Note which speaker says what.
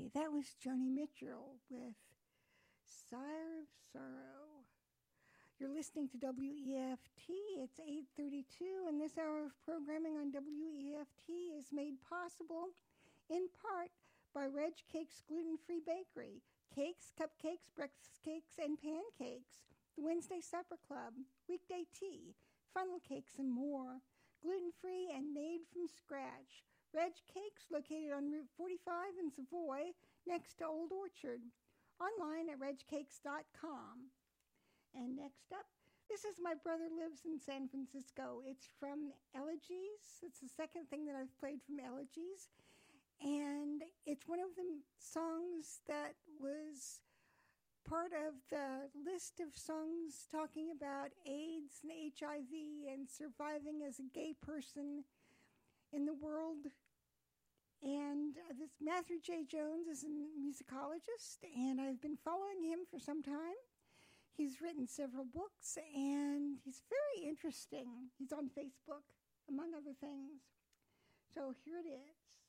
Speaker 1: That was Joni Mitchell with Sire of Sorrow. You're listening to WEFT. It's 8:32, and this hour of programming on WEFT is made possible in part by Reg Cakes Gluten-Free Bakery. Cakes, cupcakes, breakfast cakes, and pancakes. The Wednesday Supper Club, weekday tea, funnel cakes, and more. Gluten-free and made from scratch. Reg Cakes, located on Route 45 in Savoy, next to Old Orchard. Online at regcakes.com. And next up, this is My Brother Lives in San Francisco. It's from Elegies. It's the second thing that I've played from Elegies. And it's one of the songs that was part of the list of songs talking about AIDS and HIV and surviving as a gay person in the world. And this Matthew J. Jones is a musicologist, and I've been following him for some time. He's written several books, and he's very interesting. He's on Facebook, among other things. So here it is.